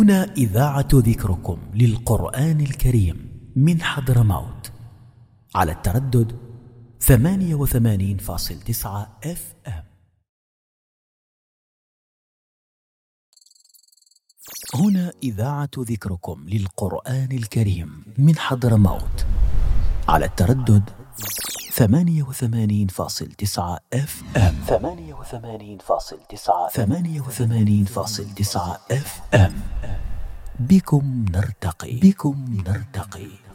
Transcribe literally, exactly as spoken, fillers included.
هنا إذاعة ذكركم للقرآن الكريم من حضرموت على التردد ثمانية وثمانين فاصل تسعة اف ام. هنا إذاعة ذكركم للقرآن الكريم من حضرموت على التردد ثمانية وثمانين فاصل تسعة اف ام. ثمانية وثمانين فاصل تسعة ثمانية وثمانين فاصل تسعة اف ام. بكم نرتقي بكم نرتقي